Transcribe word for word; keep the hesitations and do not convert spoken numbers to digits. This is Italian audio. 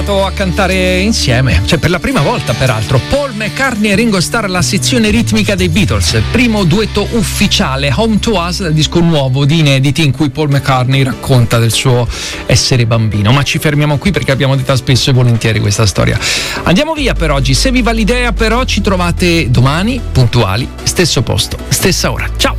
tornato a cantare insieme, cioè per la prima volta peraltro. Paul McCartney e Ringo Starr, la sezione ritmica dei Beatles, primo duetto ufficiale, Home to Us, dal disco nuovo di inediti in cui Paul McCartney racconta del suo essere bambino. Ma ci fermiamo qui perché abbiamo detto spesso e volentieri questa storia. Andiamo via per oggi. Se vi va l'idea però ci trovate domani puntuali, stesso posto, stessa ora. Ciao!